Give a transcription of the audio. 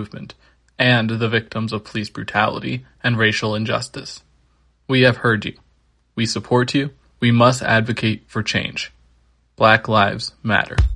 movement and the victims of police brutality and racial injustice. We have heard you. We support you. We must advocate for change. Black Lives Matter.